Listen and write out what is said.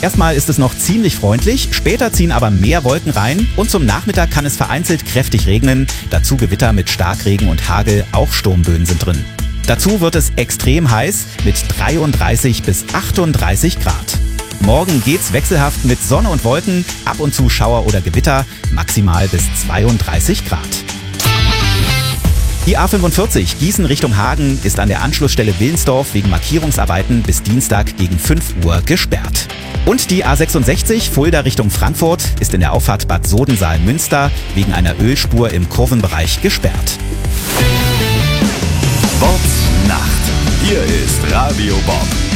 Erstmal ist es noch ziemlich freundlich, später ziehen aber mehr Wolken rein und zum Nachmittag kann es vereinzelt kräftig regnen. Dazu Gewitter mit Starkregen und Hagel, auch Sturmböen sind drin. Dazu wird es extrem heiß mit 33 bis 38 Grad. Morgen geht's wechselhaft mit Sonne und Wolken, ab und zu Schauer oder Gewitter, maximal bis 32 Grad. Die A45 Gießen Richtung Hagen ist an der Anschlussstelle Willensdorf wegen Markierungsarbeiten bis Dienstag gegen 5 Uhr gesperrt. Und die A66 Fulda Richtung Frankfurt ist in der Auffahrt Bad Sodensaal-Münster wegen einer Ölspur im Kurvenbereich gesperrt. Bobbs Nacht. Hier ist Radio Bob.